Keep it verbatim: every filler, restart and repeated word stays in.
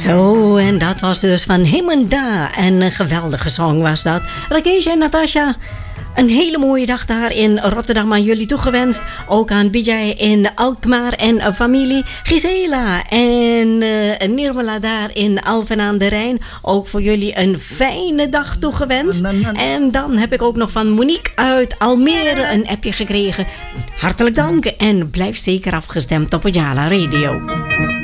Zo, en dat was dus van Himenda. En een geweldige song was dat. Rakesh en Natasha, een hele mooie dag daar in Rotterdam aan jullie toegewenst. Ook aan Bijay in Alkmaar en familie. Gisela en uh, Nirmala daar in Alphen aan de Rijn. Ook voor jullie een fijne dag toegewenst. En dan heb ik ook nog van Monique uit Almere een appje gekregen. Hartelijk dank en blijf zeker afgestemd op Ojala Radio.